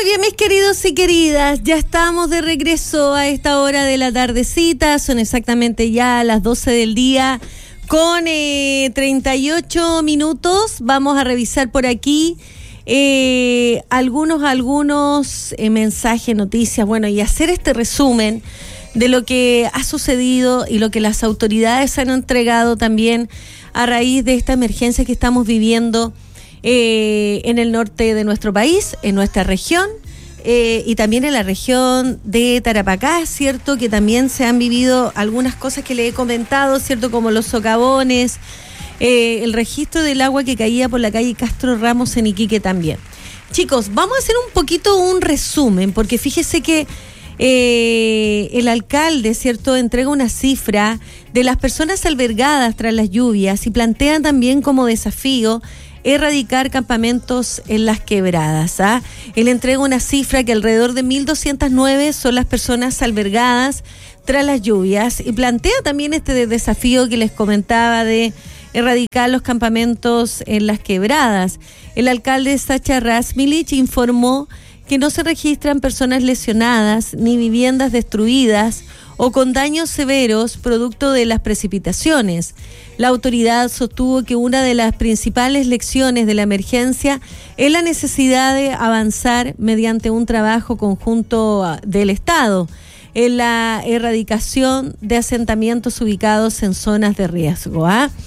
Oye, mis queridos y queridas, ya estamos de regreso a esta hora de la tardecita, son exactamente ya las 12 del día con 38 minutos. Vamos a revisar por aquí algunos mensajes, noticias, bueno, y hacer este resumen de lo que ha sucedido y lo que las autoridades han entregado también a raíz de esta emergencia que estamos viviendo en el norte de nuestro país, en nuestra región, y también en la región de Tarapacá, ¿cierto? Que también se han vivido algunas cosas que le he comentado, ¿cierto? Como los socavones, el registro del agua que caía por la calle Castro Ramos en Iquique también. Chicos, vamos a hacer un poquito un resumen, porque fíjese que el alcalde, ¿cierto?, entrega una cifra de las personas albergadas tras las lluvias y plantea también como desafío erradicar campamentos en las quebradas. Él entrega una cifra que alrededor de 1.209 son las personas albergadas tras las lluvias y plantea también este desafío que les comentaba de erradicar los campamentos en las quebradas. El alcalde Sacha Rasmilich informó que no se registran personas lesionadas ni viviendas destruidas o con daños severos producto de las precipitaciones. La autoridad sostuvo que una de las principales lecciones de la emergencia es la necesidad de avanzar mediante un trabajo conjunto del Estado en la erradicación de asentamientos ubicados en zonas de riesgo.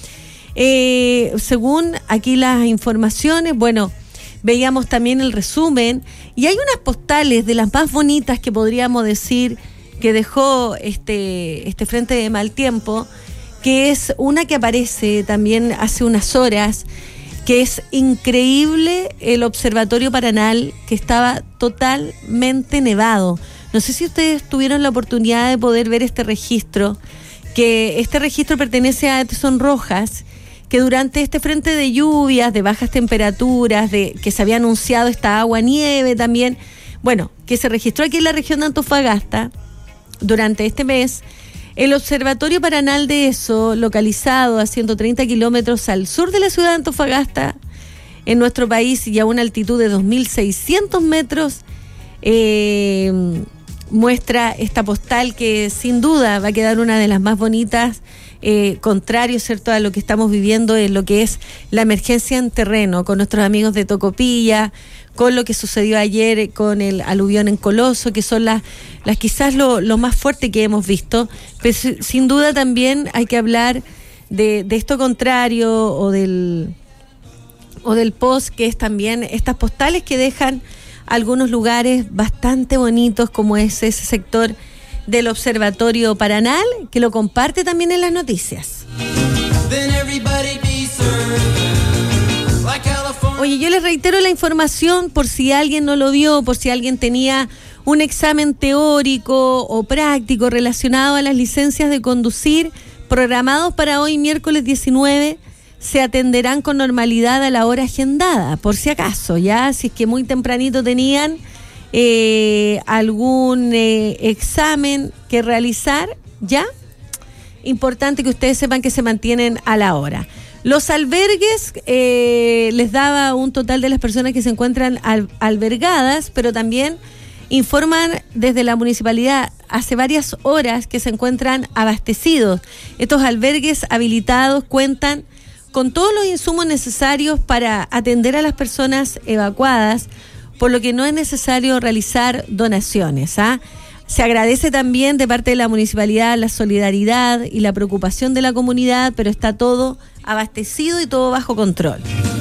Según aquí las informaciones, bueno, veíamos también el resumen y hay unas postales de las más bonitas que podríamos decir que dejó este frente de mal tiempo, que es una que aparece también hace unas horas, que es increíble el observatorio Paranal, que estaba totalmente nevado. No sé si ustedes tuvieron la oportunidad de poder ver este registro, que este registro pertenece a Edson Rojas, que durante este frente de lluvias, de bajas temperaturas, de que se había anunciado esta agua-nieve también, bueno, que se registró aquí en la región de Antofagasta durante este mes. El Observatorio Paranal de ESO, localizado a 130 kilómetros al sur de la ciudad de Antofagasta, en nuestro país y a una altitud de 2.600 metros, muestra esta postal que sin duda va a quedar una de las más bonitas, contrario, ¿cierto?, a lo que estamos viviendo en lo que es la emergencia en terreno, con nuestros amigos de Tocopilla, con lo que sucedió ayer con el aluvión en Coloso, que son las quizás lo más fuerte que hemos visto, pero sin duda también hay que hablar de esto contrario o del post, que es también estas postales que dejan algunos lugares bastante bonitos, como es ese sector del Observatorio Paranal, que lo comparte también en las noticias. Oye, yo les reitero la información por si alguien no lo vio, por si alguien tenía un examen teórico o práctico relacionado a las licencias de conducir programados para hoy miércoles 19, se atenderán con normalidad a la hora agendada, por si acaso, ya, si es que muy tempranito tenían algún examen que realizar, ya, importante que ustedes sepan que se mantienen a la hora. Los albergues, les daba un total de las personas que se encuentran albergadas, pero también informan desde la municipalidad hace varias horas que se encuentran abastecidos. Estos albergues habilitados cuentan con todos los insumos necesarios para atender a las personas evacuadas, por lo que no es necesario realizar donaciones. Se agradece también de parte de la municipalidad la solidaridad y la preocupación de la comunidad, pero está todo abastecido y todo bajo control.